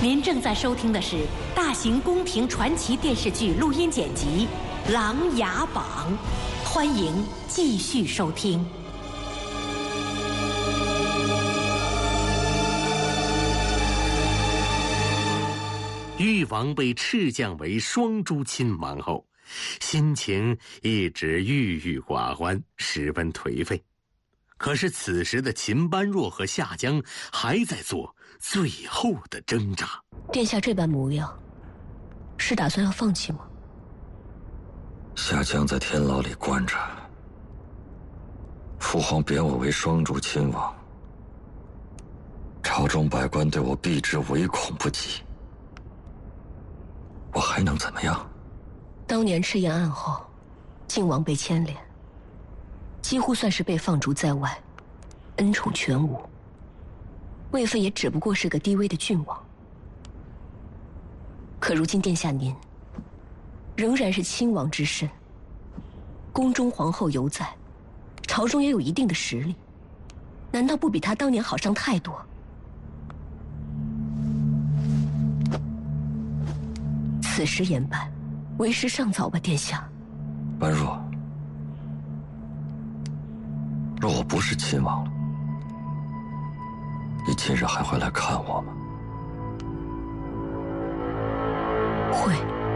您正在收听的是大型宫廷传奇电视剧录音剪辑《琅琊榜》，欢迎继续收听。 誉王被敕降为双珠亲王后，心情一直郁郁寡欢，十分颓废。可是此时的秦般若和夏江还在做最后的挣扎。 殿下这般模样，是打算要放弃吗？ 夏江在天牢里关着，父皇贬我为双珠亲王，朝中百官对我避之唯恐不及，我还能怎么样？ 当年赤焰案后，靖王被牵连，几乎算是被放逐在外，恩宠全无。魏妃也只不过是个低微的郡王。可如今殿下您仍然是亲王之身，宫中皇后犹在，朝中也有一定的实力，难道不比他当年好上太多？此时言败，为时尚早吧，殿下。 般若，若我不是亲王了，你今日还会来看我吗？ 会。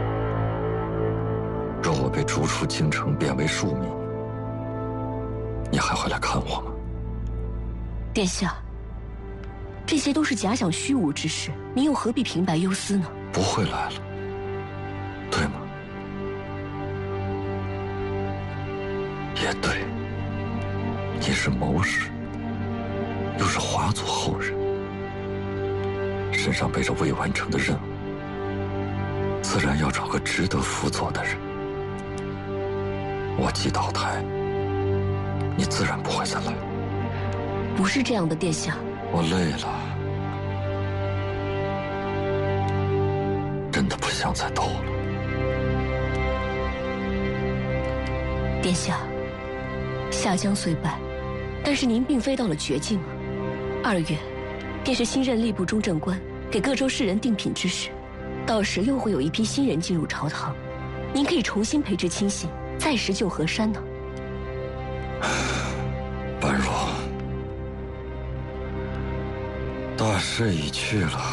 若我被逐出京城，贬为庶民，你还会来看我吗？ 殿下，这些都是假想虚无之事，您又何必平白忧思呢？ 不会来了，对吗？也对，你是谋士，又是华族后人，身上背着未完成的任务，自然要找个值得辅佐的人。我既倒台，你自然不会再来。 不是这样的，殿下。 我累了，真的不想再斗了。 殿下，夏江虽败，但是您并非到了绝境啊。2月，便是新任吏部中正官给各州士人定品之时，到时又会有一批新人进入朝堂，您可以重新培植亲信，再拾旧河山呢。 般若，大势已去了。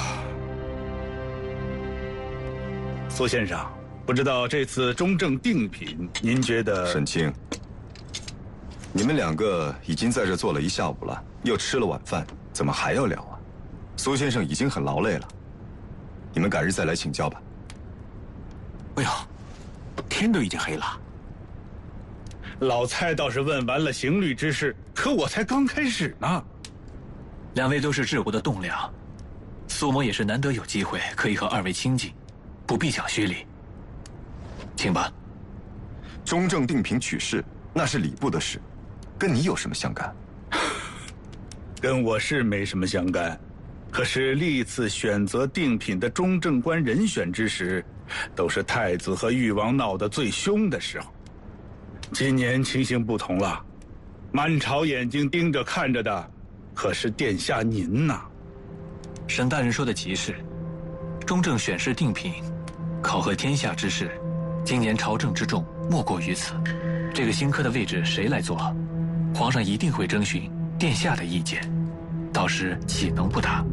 苏先生，不知道这次中正定品，您觉得？ 沈清，你们2个已经在这坐了1下午了，又吃了晚饭，怎么还要聊啊？苏先生已经很劳累了，你们改日再来请教吧。 哎呦，天都已经黑了。 老蔡倒是问完了刑律之事，可我才刚开始呢。 2位都是治国的栋梁，苏某也是难得有机会可以和2位亲近，不必讲虚礼。请吧。 中正定品取士，那是礼部的事，跟你有什么相干？ 跟我是没什么相干，可是历次选择定品的中正官人选之时，都是太子和誉王闹得最凶的时候。今年情形不同了，满朝眼睛盯着看着的，可是殿下您呐。 沈大人说的极是，中正选士定品，考核天下之事，今年朝政之重莫过于此。这个新科的位置谁来做，皇上一定会征询殿下的意见，到时岂能不答？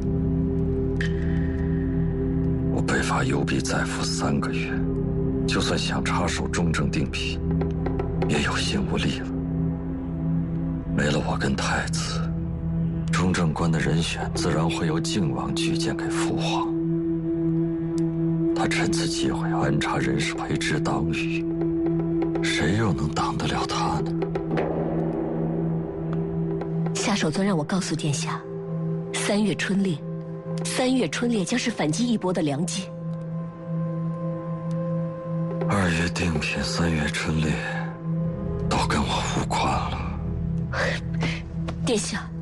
我北伐幽闭再服3个月，就算想插手中正定品，也有心无力了。没了我跟太子，中正官的人选自然会由靖王举荐给父皇。他趁此机会安插人士培植党羽，谁又能挡得了他呢？ 夏守尊让我告诉殿下，3月春猎将是反击一波的良机。 2月定品，3月春猎，都跟我无关了。 殿下，